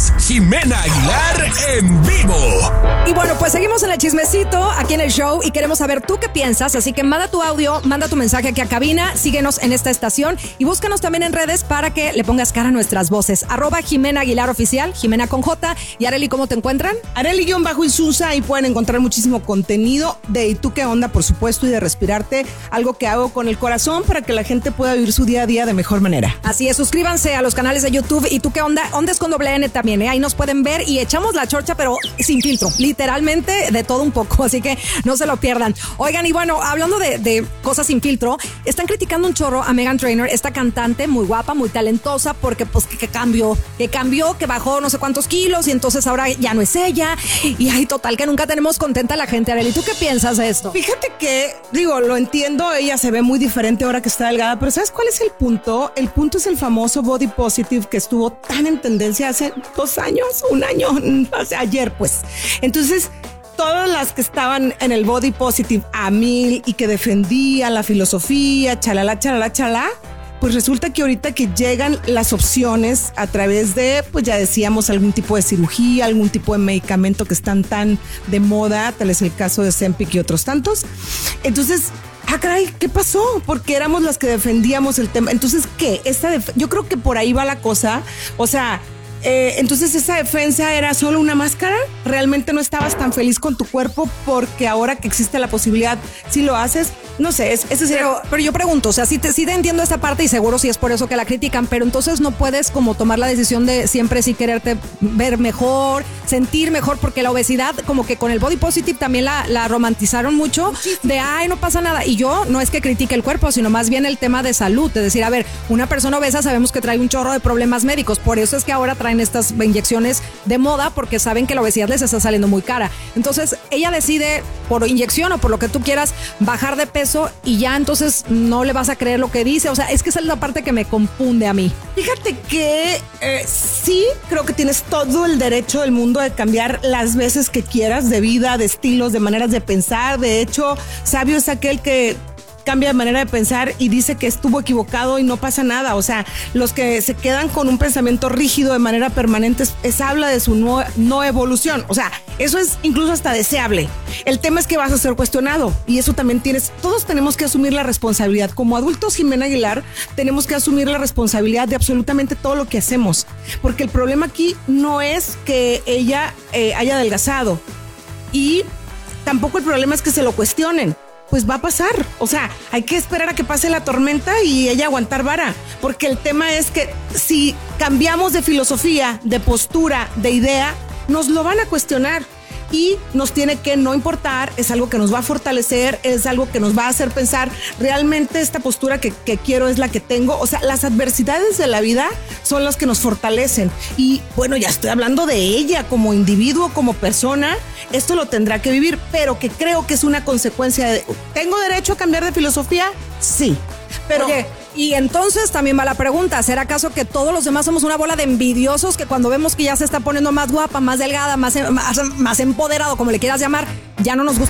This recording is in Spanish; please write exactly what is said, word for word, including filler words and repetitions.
es Jimena Aguilar en vivo. Y bueno, pues seguimos en el chismecito aquí en el show y queremos saber tú qué piensas, así que manda tu audio, manda tu mensaje aquí a cabina, síguenos en esta estación y búscanos también en redes para que le pongas cara a nuestras voces. Arroba Jimena Aguilar Oficial, Jimena con J. Y Areli, ¿cómo te encuentran? Areli-Isusa, y pueden encontrar muchísimo contenido de ¿y tú qué onda? Por supuesto, y de Respirarte, algo que hago con el corazón para que la gente pueda vivir su día a día de mejor manera. Así es, suscríbanse a los canales de YouTube y tú qué onda, Ondas con doble N también, ¿eh? Ahí nos pueden ver y echamos la chorcha, pero sin filtro, literalmente de todo un poco, así que no se lo pierdan. Oigan, y bueno, hablando de, de cosas sin filtro, están criticando un chorro a Meghan Trainor, esta cantante muy guapa, muy talentosa, porque pues que, que cambió, que cambió, que bajó no sé cuántos kilos y entonces ahora ya no es ella, y ay, total, que nunca tenemos contenta a la gente. Arely, ¿tú qué piensas de esto? Fíjate que, digo, lo entiendo, ella se ve muy diferente ahora que está delgada, pero ¿sabes cuál es el punto? El punto es el famoso body positive que estuvo tan en tendencia hace dos años, un año, hace ayer, pues. Entonces, todas las que estaban en el body positive a mil y que defendían la filosofía, chalala, chalala, chalá, pues resulta que ahorita que llegan las opciones a través de, pues ya decíamos, algún tipo de cirugía, algún tipo de medicamento que están tan de moda, tal es el caso de Ozempic y otros tantos. Entonces, ah, caray, ¿qué pasó? Porque éramos las que defendíamos el tema. Entonces, ¿qué? Esta def- yo creo que por ahí va la cosa. O sea, eh, entonces esa defensa era solo una máscara. Realmente no estabas tan feliz con tu cuerpo porque ahora que existe la posibilidad, si lo haces, no sé, es, ese sería... Pero, pero yo pregunto, o sea, sí te, sí te entiendo esta parte y seguro sí es por eso que la critican, pero entonces no puedes como tomar la decisión de siempre sí quererte ver mejor, sentir mejor, porque la obesidad como que con el body positive también la, la romantizaron mucho, de ay, no pasa nada. Y yo no es que critique el cuerpo, sino más bien el tema de salud, de decir, a ver, una persona obesa sabemos que trae un chorro de problemas médicos, por eso es que ahora traen estas inyecciones de moda, porque saben que la obesidad les está saliendo muy cara. Entonces ella decide por inyección o por lo que tú quieras bajar de peso y ya entonces no le vas a creer lo que dice. O sea, es que esa es la parte que me confunde a mí. Fíjate que eh, sí, creo que tienes todo el derecho del mundo de cambiar las veces que quieras, de vida, de estilos, de maneras de pensar. De hecho, sabio es aquel que cambia de manera de pensar y dice que estuvo equivocado y no pasa nada. O sea, los que se quedan con un pensamiento rígido de manera permanente es, es habla de su no, no evolución. O sea, eso es incluso hasta deseable. El tema es que vas a ser cuestionado y eso también tienes, todos tenemos que asumir la responsabilidad. Como adultos, Jimena Aguilar, tenemos que asumir la responsabilidad de absolutamente todo lo que hacemos, porque el problema aquí no es que ella eh, haya adelgazado y tampoco el problema es que se lo cuestionen. Pues va a pasar, o sea, hay que esperar a que pase la tormenta y ella aguantar vara, porque el tema es que si cambiamos de filosofía, de postura, de idea, nos lo van a cuestionar y nos tiene que no importar, es algo que nos va a fortalecer, es algo que nos va a hacer pensar, realmente esta postura que, que quiero es la que tengo. O sea, las adversidades de la vida son las que nos fortalecen y bueno, ya estoy hablando de ella como individuo, como persona, esto lo tendrá que vivir, pero que creo que es una consecuencia de, ¿tengo derecho a cambiar de filosofía? Sí, pero... Oye, y entonces también va la pregunta, ¿será acaso que todos los demás somos una bola de envidiosos que cuando vemos que ya se está poniendo más guapa, más delgada, más, más, más empoderado, como le quieras llamar, ya no nos gusta